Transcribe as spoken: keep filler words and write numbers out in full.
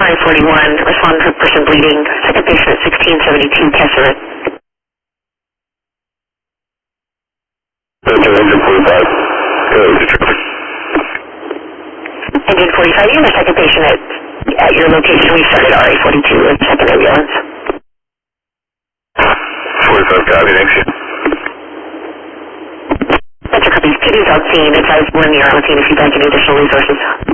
line forty-one, respond to a person bleeding, second patient at sixteen seventy-two Kesserit. Engine forty-five. Engine forty-five, you have a second patient at, at your location. We started R A forty-two with second ambulance. forty-five, copy, thanks. Metro copies, P D's out scene, advise when you're on scene if you'd like any additional resources.